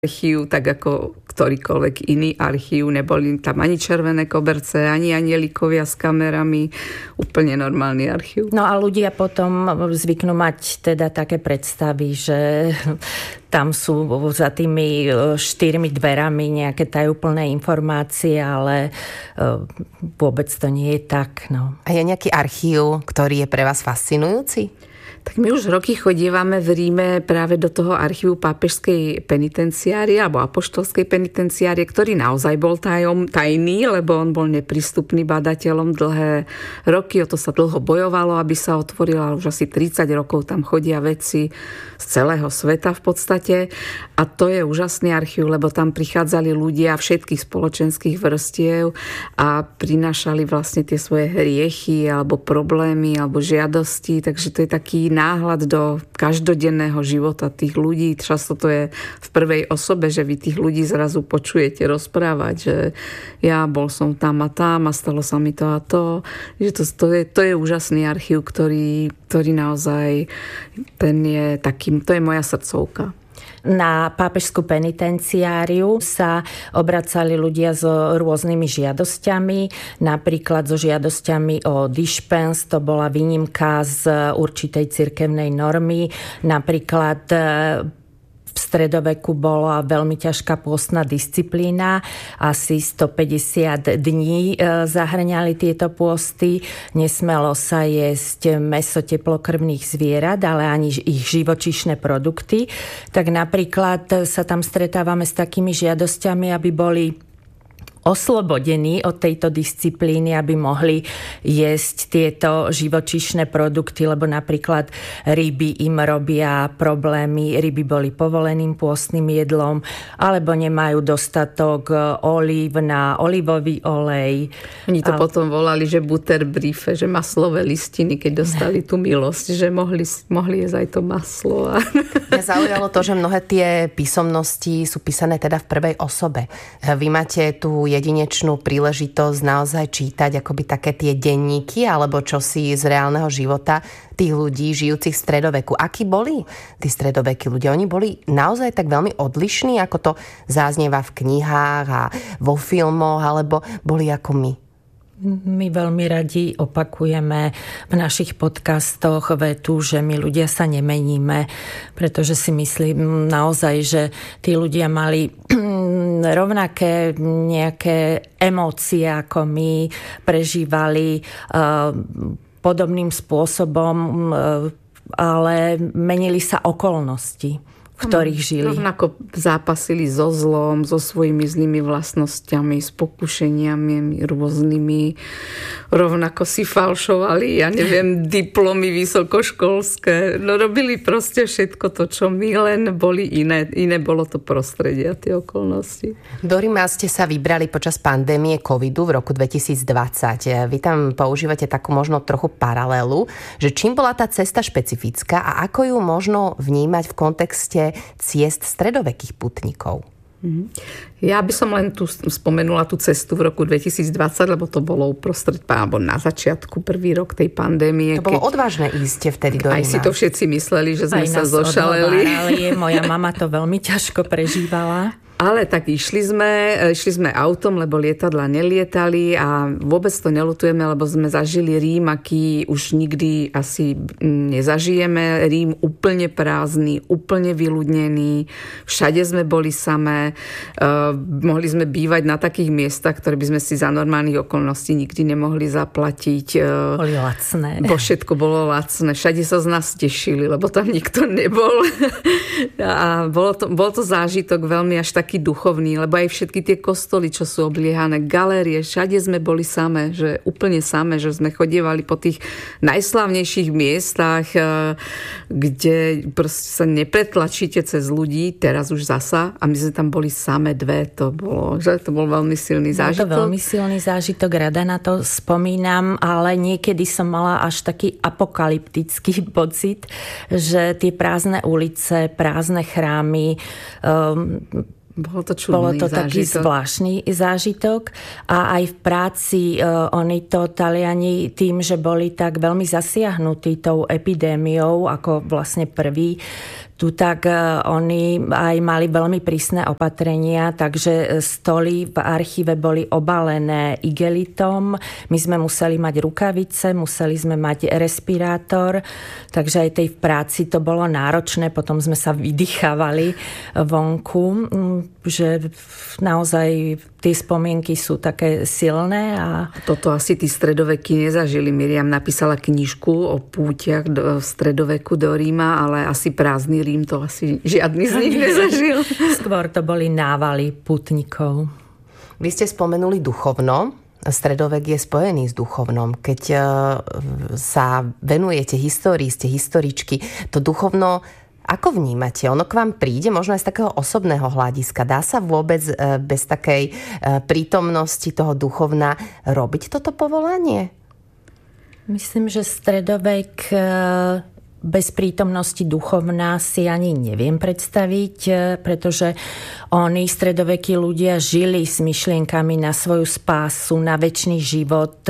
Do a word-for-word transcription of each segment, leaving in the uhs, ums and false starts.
archív, tak ako ktorýkoľvek iný archív. Neboli tam ani červené koberce, ani anielikovia s kamerami. Úplne normálny archív. No a ľudia potom zvyknú mať teda také predstavy, že tam sú za tými štyrmi dverami nejaké tajúplné informácie, ale vôbec to nie je tak. No. A je nejaký archív, ktorý je pre vás fascinujúci? Tak my už roky chodívame v Ríme práve do toho archívu pápežskej penitenciárie alebo apoštolskej penitenciárie, ktorý naozaj bol tajom, tajný, lebo on bol neprístupný badateľom dlhé roky. O to sa dlho bojovalo, aby sa otvorila. Už asi tridsať rokov tam chodia vedci z celého sveta v podstate. A to je úžasný archív, lebo tam prichádzali ľudia všetkých spoločenských vrstiev a prinášali vlastne tie svoje hriechy alebo problémy alebo žiadosti. Takže to je taký náhľad do každodenného života tých ľudí. Často to je v prvej osobe, že vy tých ľudí zrazu počujete rozprávať, že ja bol som tam a tam a stalo sa mi to a to. Že to, to, je, to je úžasný archív, ktorý, ktorý naozaj ten je takým, to je moja srdcovka. Na pápežskú penitenciáriu sa obracali ľudia s rôznymi žiadosťami, napríklad so žiadosťami o dišpens, to bola výnimka z určitej cirkevnej normy, napríklad v stredoveku bola veľmi ťažká pôstna disciplína. Asi stopäťdesiat dní zahŕňali tieto pôsty. Nesmelo sa jesť mäso teplokrvných zvierat, ale ani ich živočíšne produkty. Tak napríklad sa tam stretávame s takými žiadosťami, aby boli oslobodení od tejto disciplíny, aby mohli jesť tieto živočíšne produkty, lebo napríklad ryby im robia problémy, ryby boli povoleným pôstnym jedlom, alebo nemajú dostatok olív na olivový olej. Oni to a... potom volali, že butterbriefe, že maslové listiny, keď dostali tú milosť, že mohli, mohli jesť aj to maslo. Mňa zaujalo to, že mnohé tie písomnosti sú písané teda v prvej osobe. Vy máte tú jedinečnú príležitosť naozaj čítať akoby také tie denníky alebo čosi z reálneho života tých ľudí žijúcich v stredoveku. Akí boli tí stredovekí ľudia? Oni boli naozaj tak veľmi odlišní, ako to zaznieva v knihách a vo filmoch, alebo boli ako my? My veľmi radi opakujeme v našich podcastoch vetu, že my ľudia sa nemeníme, pretože si myslím naozaj, že tí ľudia mali rovnaké nejaké emócie, ako my, prežívali podobným spôsobom, ale menili sa okolnosti, v ktorých žili. Rovnako zápasili so zlom, so svojimi zlými vlastnosťami, s pokušeniami rôznymi. Rovnako si falšovali, ja neviem, diplomy vysokoškolské. No robili proste všetko to, čo my, len boli iné. Iné bolo to prostredie a tie okolnosti. Do Ríma ste sa vybrali počas pandémie covidu v roku dvetisícdvadsať. Vy tam používate takú možno trochu paralelu, že čím bola tá cesta špecifická a ako ju možno vnímať v kontexte ciest stredovekých putníkov? Ja by som len tu spomenula tú cestu v roku dvetisícdvadsať, lebo to bolo uprostred, alebo na začiatku, prvý rok tej pandémie. To bolo keď... odvážne ísť vtedy do Ríma. Aj si to všetci mysleli, že sme aj sa zošaleli. Ale moja mama to veľmi ťažko prežívala. Ale tak išli sme, išli sme autom, lebo lietadla nelietali a vôbec to neľutujeme, lebo sme zažili Rím, aký už nikdy asi nezažijeme. Rím úplne prázdny, úplne vyľudnený. Všade sme boli samé. Uh, mohli sme bývať na takých miestach, ktoré by sme si za normálnych okolností nikdy nemohli zaplatiť. Uh, boli lacné. Bo všetko bolo lacné. Všade sa z nás tešili, lebo tam nikto nebol. A bolo to, bol to zážitok veľmi až tak taký duchovný, lebo aj všetky tie kostoly, čo sú obliehané, galérie, všade sme boli samé, že úplne samé, že sme chodievali po tých najslávnejších miestach, kde proste sa nepretlačíte cez ľudí, teraz už zasa, a my sme tam boli samé dve, to bolo, že to bol veľmi silný zážitok. Bol to veľmi silný zážitok, rada na to spomínam, ale niekedy som mala až taký apokalyptický pocit, že tie prázdne ulice, prázdne chrámy, um, Bolo to čudný Bolo to zážitok. taký zvláštny zážitok a aj v práci uh, oni to Taliani tým, že boli tak veľmi zasiahnutí tou epidémiou ako vlastne prvý, tu tak oni aj mali veľmi prísne opatrenia, takže stoly v archíve boli obalené igelitom, my sme museli mať rukavice, museli sme mať respirátor, takže aj tej v práci to bolo náročné, potom sme sa vydýchávali vonku, že naozaj tie spomienky sú také silné. A toto asi tí stredoveky nezažili. Miriam napísala knižku o púťach do stredoveku do Ríma, ale asi prázdny Rím to asi žiadny z nich nezažil. Skôr to boli návaly pútnikov. Vy ste spomenuli duchovno. Stredovek je spojený s duchovnom. Keď sa venujete histórii, ste historičky, to duchovno ako vnímate? Ono k vám príde možno aj z takého osobného hľadiska. Dá sa vôbec bez takej prítomnosti toho duchovna robiť toto povolanie? Myslím, že stredovek bez prítomnosti duchovna si ani neviem predstaviť, pretože oni, stredovekí ľudia, žili s myšlienkami na svoju spásu, na večný život.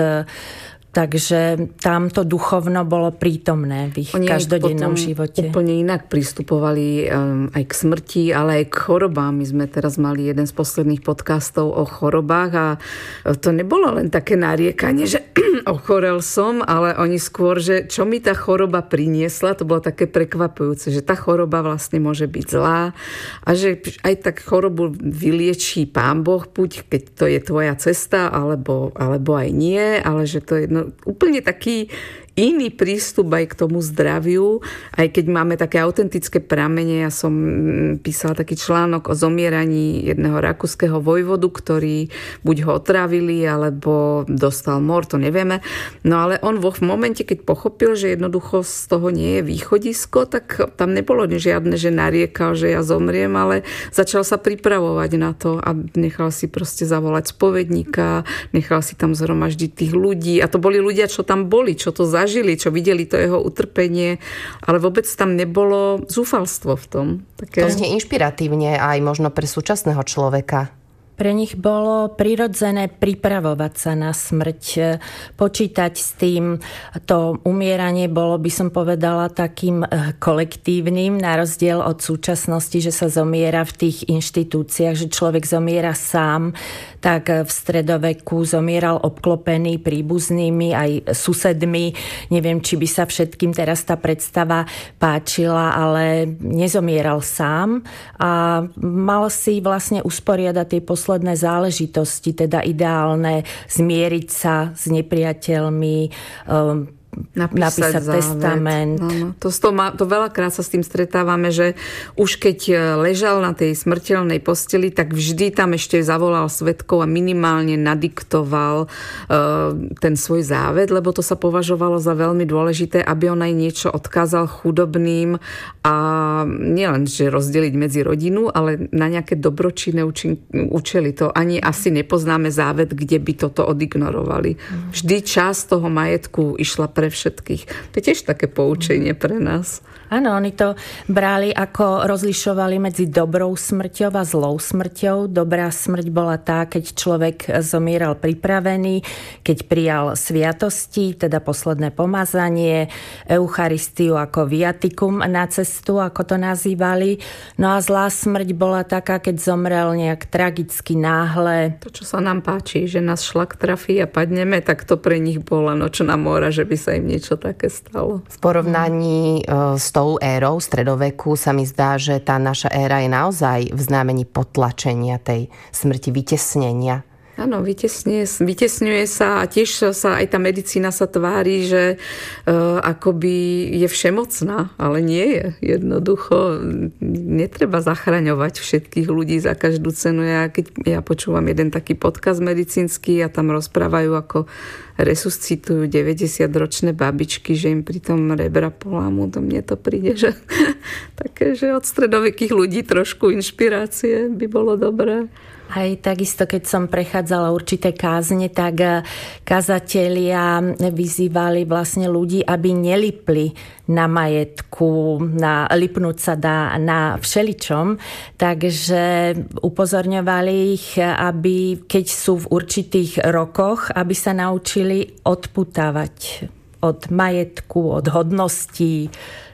Takže tam to duchovno bolo prítomné v ich Oni každodennom živote. Úplne inak pristupovali um, aj k smrti, ale aj k chorobám. My sme teraz mali jeden z posledných podcastov o chorobách a to nebolo len také nariekanie, že ochorel som, ale oni skôr, že čo mi tá choroba priniesla, to bolo také prekvapujúce, že tá choroba vlastne môže byť zlá a že aj tak chorobu vyliečí Pán Boh, buď keď to je tvoja cesta, alebo, alebo aj nie, ale že to je no, úplne taký iný prístup aj k tomu zdraviu, aj keď máme také autentické pramene. Ja som písala taký článok o zomieraní jedného rakúskeho vojvodu, ktorý buď ho otrávili, alebo dostal mor, to nevieme. No ale on vo v momente, keď pochopil, že jednoducho z toho nie je východisko, tak tam nebolo žiadne, že nariekal, že ja zomriem, ale začal sa pripravovať na to a nechal si proste zavolať spovedníka, nechal si tam zhromaždiť tých ľudí. A to boli ľudia, čo tam boli, čo to zažili, čo videli to jeho utrpenie, ale vôbec tam nebolo zúfalstvo v tom. Také... To znie inšpiratívne aj možno pre súčasného človeka. Pre nich bolo prirodzené pripravovať sa na smrť, počítať s tým. To umieranie bolo, by som povedala, takým kolektívnym, na rozdiel od súčasnosti, že sa zomiera v tých inštitúciách, že človek zomiera sám, tak v stredoveku zomieral obklopený príbuznými aj susedmi. Neviem, či by sa všetkým teraz tá predstava páčila, ale nezomieral sám a mal si vlastne usporiadať tie posledné posledné záležitosti, teda ideálne zmieriť sa s nepriateľmi, um, napísať, napísať testament. No, to, to, má, to veľakrát sa s tým stretávame, že už keď ležal na tej smrteľnej posteli, tak vždy tam ešte zavolal svedkov a minimálne nadiktoval uh, ten svoj závet, lebo to sa považovalo za veľmi dôležité, aby on aj niečo odkázal chudobným a nielen, že rozdeliť medzi rodinu, ale na nejaké dobročinné účely. To ani asi nepoznáme závet, kde by toto odignorovali. Vždy časť toho majetku išla pre všetkých. To je tiež také poučenie pre nás. Áno, oni to brali, ako rozlišovali medzi dobrou smrťou a zlou smrťou. Dobrá smrť bola tá, keď človek zomieral pripravený, keď prijal sviatosti, teda posledné pomazanie, Eucharistiu ako viatikum na cestu, ako to nazývali. No a zlá smrť bola taká, keď zomrel nejak tragicky náhle. To, čo sa nám páči, že nás šlak trafí a padneme, tak to pre nich bola nočná mora, že by sa im niečo také stalo. V porovnaní s tou érou stredoveku sa mi zdá, že tá naša éra je naozaj v znamení potlačenia tej smrti, vytesnenia. Áno, vytesňuje sa a tiež sa aj tá medicína sa tvári, že uh, akoby je všemocná, ale nie je. Jednoducho netreba zachraňovať všetkých ľudí za každú cenu. Ja, keď ja počúvam jeden taký podcast medicínsky a tam rozprávajú, ako resuscitujú deväťdesiatročné babičky, že im pritom rebra polámu, to mne to príde, že také, že od stredovekých ľudí trošku inšpirácie by bolo dobré. Aj takisto, keď som prechádzala určité kázne, tak kazatelia vyzývali vlastne ľudí, aby nelipli na majetku, na, lipnúť sa dá na všeličom. Takže upozorňovali ich, aby keď sú v určitých rokoch, aby sa naučili odputávať od majetku, od hodností.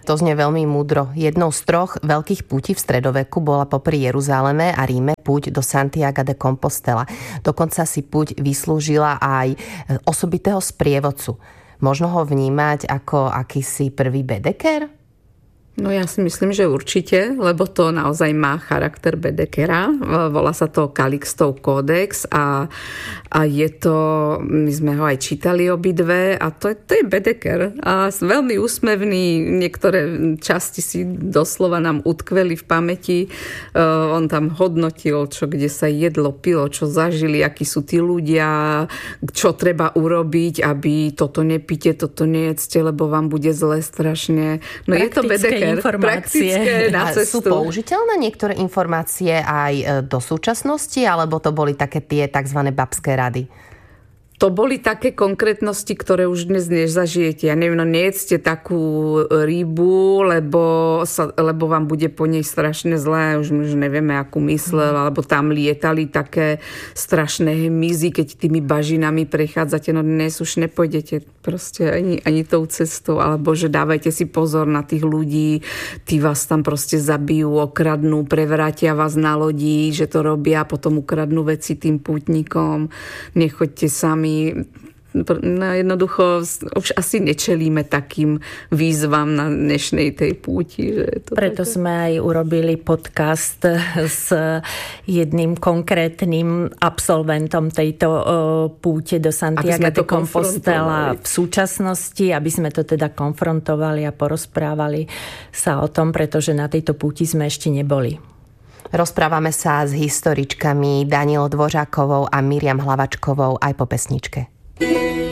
To znie veľmi múdro. Jednou z troch veľkých pútí v stredoveku bola popri Jeruzaleme a Ríme púť do Santiaga de Compostela. Dokonca si púť vyslúžila aj osobitého sprievodcu. Možno ho vnímať ako akýsi prvý Bedeker? No ja si myslím, že určite, lebo to naozaj má charakter Bedekera. Volá sa to Kalixtov kódex a, a je to, my sme ho aj čítali obidve a to, to je Bedeker. A veľmi úsmevný, niektoré časti si doslova nám utkveli v pamäti. Uh, on tam hodnotil, čo kde sa jedlo, pilo, čo zažili, akí sú tí ľudia, čo treba urobiť, aby toto nepíte, toto nejedzte, lebo vám bude zle strašne. No je to Bedeker. Informácie. Na cestu. Sú použiteľné niektoré informácie aj do súčasnosti, alebo to boli také tie tzv. Babské rady? To boli také konkrétnosti, ktoré už dnes nezažijete. Ja neviem, no nejedzte takú rybu, lebo, sa, lebo vám bude po nej strašne zlé. Už, už nevieme, akú myslel. Mm. Alebo tam lietali také strašné hmyzy, keď tými bažinami prechádzate. No dnes už nepôjdete proste ani, ani tou cestou. Alebo že dávajte si pozor na tých ľudí. Tí vás tam proste zabijú, okradnú, prevrátia vás na lodi, že to robia, potom ukradnú veci tým pútnikom. Nechoďte sami. No jednoducho už asi nečelíme takým výzvam na dnešnej tej púti. Že je to Preto také. Sme aj urobili podcast s jedným konkrétnym absolventom tejto púte do Santiaga de Compostela v súčasnosti, aby sme to teda konfrontovali a porozprávali sa o tom, pretože na tejto púti sme ešte neboli. Rozprávame sa s historičkami Danielou Dvořákovou a Miriam Hlavačkovou aj po pesničke.